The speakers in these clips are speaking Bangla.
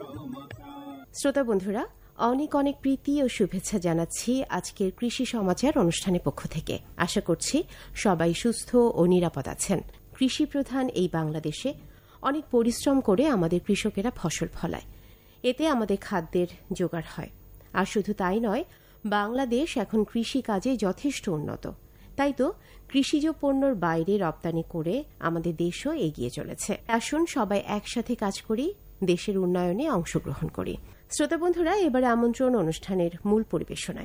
শ্রোতা বন্ধুরা, অনেক অনেক প্রীতি ও শুভেচ্ছা জানাচ্ছি আজকের কৃষি সমাচার অনুষ্ঠানের পক্ষ থেকে। আশা করছি সবাই সুস্থ ও নিরাপদ আছেন। কৃষি প্রধান এই বাংলাদেশে অনেক পরিশ্রম করে আমাদের কৃষকেরা ফসল ফলায়, এতে আমাদের খাদ্যের জোগাড় হয়। আর শুধু তাই নয়, বাংলাদেশ এখন কৃষি কাজে যথেষ্ট উন্নত। তাই তো কৃষিজ পণ্যর বাইরে রপ্তানি করে আমাদের দেশও এগিয়ে চলেছে। আসুন সবাই একসাথে কাজ করি, দেশের উন্নয়নে অংশগ্রহণ করি। শ্রোতা বন্ধুরা, এবারে আমন্ত্রণ অনুষ্ঠানের মূল পরিবেশনায়।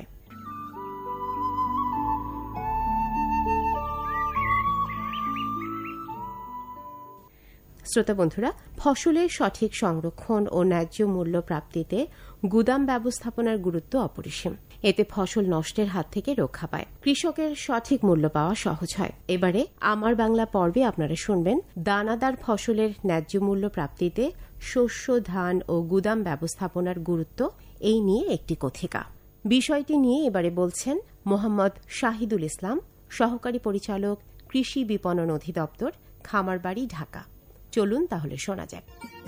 শ্রোতা বন্ধুরা, ফসলের সঠিক সংরক্ষণ ও ন্যায্য মূল্য প্রাপ্তিতে গুদাম ব্যবস্থাপনার গুরুত্ব অপরিসীম। এতে ফসল নষ্টের হাত থেকে রক্ষা পায়, কৃষকের সঠিক মূল্য পাওয়া সহজ হয়। এবারে আমার বাংলা পর্বে আপনারা শুনবেন দানাদার ফসলের ন্যায্য মূল্য প্রাপ্তিতে শস্য, ধান ও গুদাম ব্যবস্থাপনার গুরুত্ব, এই নিয়ে একটি কথিকা। বিষয়টি নিয়ে এবারে বলছেন মোহাম্মদ শাহিদুল ইসলাম, সহকারী পরিচালক, কৃষি বিপণন অধিদপ্তর, খামারবাড়ি, ঢাকা। চলুন তাহলে শোনা যাক।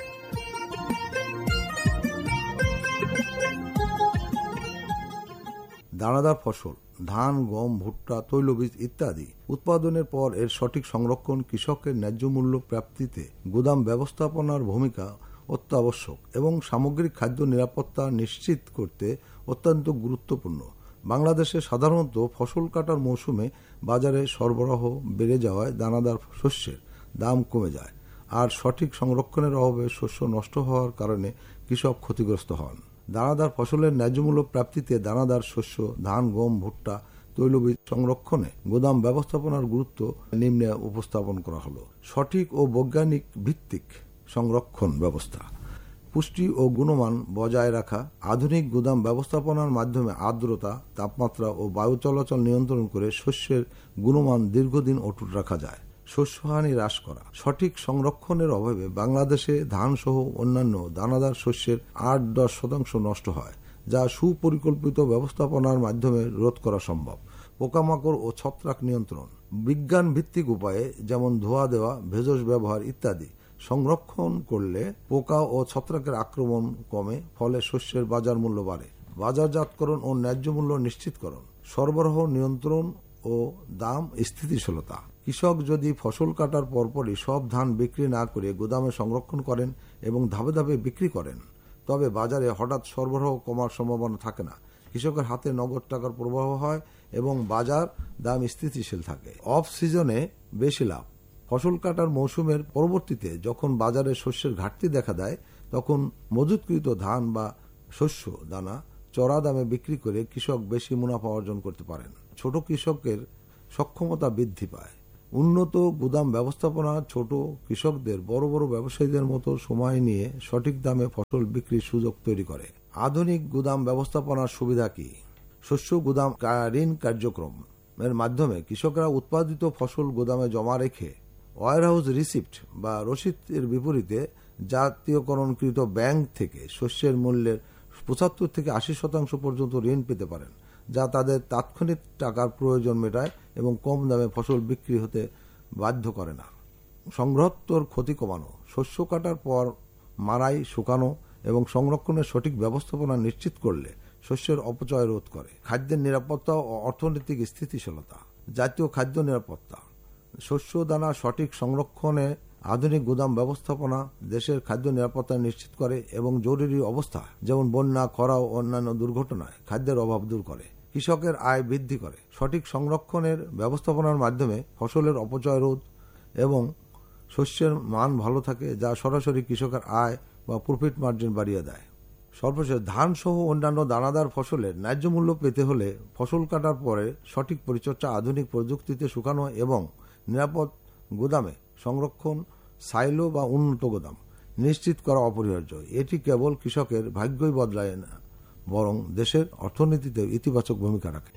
দানাদার ফসল ধান, গম, ভুট্টা, তৈলবীজ ইত্যাদি উৎপাদনের পর এর সঠিক সংরক্ষণ কৃষকের ন্যায্য মূল্য প্রাপ্তিতে গুদাম ব্যবস্থাপনার ভূমিকা অত্যাবশ্যক এবং সামগ্রিক খাদ্য নিরাপত্তা নিশ্চিত করতে অত্যন্ত গুরুত্বপূর্ণ। বাংলাদেশে সাধারণত ফসল কাটার মৌসুমে বাজারে সরবরাহ বেড়ে যাওয়ায় দানাদার শস্যের দাম কমে যায়, আর সঠিক সংরক্ষণের অভাবে শস্য নষ্ট হওয়ার কারণে কৃষক ক্ষতিগ্রস্ত হন। দানাদার ফসলের ন্যায্যমূল্য প্রাপ্তিতে দানাদার শস্য ধান, গম, ভুট্টা, তৈলবীজ সংরক্ষণে গুদাম ব্যবস্থাপনার গুরুত্ব নিম্নে উপস্থাপন করা হলো। সঠিক ও বৈজ্ঞানিক ভিত্তিক সংরক্ষণ ব্যবস্থা, পুষ্টি ও গুণমান বজায় রাখা। আধুনিক গুদাম ব্যবস্থাপনার মাধ্যমে আর্দ্রতা, তাপমাত্রা ও বায়ু চলাচল নিয়ন্ত্রণ করে শস্যের গুণমান দীর্ঘদিন অটুট রাখা যায়। শস্যহানি হ্রাস করা। সঠিক সংরক্ষণের অভাবে বাংলাদেশে ধান সহ অন্যান্য দানাদার শস্যের ৮-১০% নষ্ট হয়, যা সুপরিকল্পিত ব্যবস্থাপনার মাধ্যমে রোধ করা সম্ভব। পোকামাকড় ও ছত্রাক নিয়ন্ত্রণ। বিজ্ঞান ভিত্তিক উপায়ে যেমন ধোয়া দেওয়া, ভেষজ ব্যবহার ইত্যাদি সংরক্ষণ করলে পোকা ও ছত্রাকের আক্রমণ কমে, ফলে শস্যের বাজার মূল্য বাড়ে। বাজারজাতকরণ ও ন্যায্য মূল্য নিশ্চিতকরণ। সরবরাহ নিয়ন্ত্রণ ও দাম স্থিতিশীলতা। কৃষক যদি ফসল কাটার পরপরই সব ধান বিক্রি না করে গুদামে সংরক্ষণ করেন এবং ধাপে ধাপে বিক্রি করেন, তবে বাজারে হঠাৎ সরবরাহ কমার সম্ভাবনা থাকে না। কৃষকের হাতে নগদ টাকার প্রবাহ হয় এবং বাজার দাম স্থিতিশীল থাকে। অফ সিজনে বেশি লাভ। ফসল কাটার মৌসুমের পরবর্তীতে যখন বাজারে শস্যের ঘাটতি দেখা দেয়, তখন মজুতকৃত ধান বা শস্য দানা চড়া দামে বিক্রি করে কৃষক বেশি মুনাফা অর্জন করতে পারেন। ছোট কৃষকের সক্ষমতা বৃদ্ধি পায়। উন্নত গুদাম ব্যবস্থাপনা ছোট কৃষকদের বড় বড় ব্যবসায়ীদের মতো সময় নিয়ে সঠিক দামে ফসল বিক্রির সুযোগ তৈরি করে। আধুনিক গুদাম ব্যবস্থাপনার সুবিধা কি? শস্য গুদাম ঋণ কার্যক্রম এর মাধ্যমে কৃষকরা উৎপাদিত ফসল গুদামে জমা রেখে ওয়ারহাউস রিসিপ্ট বা রসিদের বিপরীতে জাতীয়করণকৃত ব্যাংক থেকে শস্যের মূল্যের ৭৫ থেকে ৮০% পর্যন্ত ঋণ পেতে পারেন, যা তাদের তাৎক্ষণিক টাকার প্রয়োজন মেটায় এবং কম দামে ফসল বিক্রি হতে বাধ্য করে না। সংগ্রহোত্তর ক্ষতি কমানো। শস্য কাটার পর মাড়াই, শুকানো এবং সংরক্ষণের সঠিক ব্যবস্থাপনা নিশ্চিত করলে শস্যের অপচয় রোধ করে। খাদ্যের নিরাপত্তা ও অর্থনৈতিক স্থিতিশীলতা। জাতীয় খাদ্য নিরাপত্তা। শস্য দানা সঠিক সংরক্ষণে আধুনিক গুদাম ব্যবস্থাপনা দেশের খাদ্য নিরাপত্তা নিশ্চিত করে এবং জরুরি অবস্থা যেমন বন্যা, খরা ও অন্যান্য দুর্ঘটনায় খাদ্যের অভাব দূর করে। কৃষকের আয় বৃদ্ধি করে। সঠিক সংরক্ষণের ব্যবস্থাপনার মাধ্যমে ফসলের অপচয় রোধ এবং শস্যের মান ভালো থাকে, যা সরাসরি কৃষকের আয় বা প্রফিট মার্জিন বাড়িয়ে দেয়। সর্বশেষ, ধান সহ অন্যান্য দানাদার ফসলের ন্যায্য মূল্য পেতে হলে ফসল কাটার পরে সঠিক পরিচর্যা, আধুনিক প্রযুক্তিতে শুকানো এবং নিরাপদ গুদামে সংরক্ষণ, সাইলো বা উন্নত গুদাম নিশ্চিত করা অপরিহার্য। এটি কেবল কৃষকের ভাগ্যই বদলায় না, বরং দেশের অর্থনীতিতে ইতিবাচক ভূমিকা রাখে।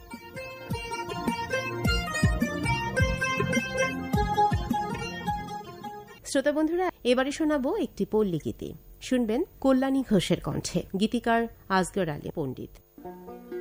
শ্রোতা বন্ধুরা, এবারে শোনাবো একটি পল্লী গীতি। শুনবেন কল্যাণী ঘোষের কণ্ঠে, গীতিকার আসগর আলী পণ্ডিত।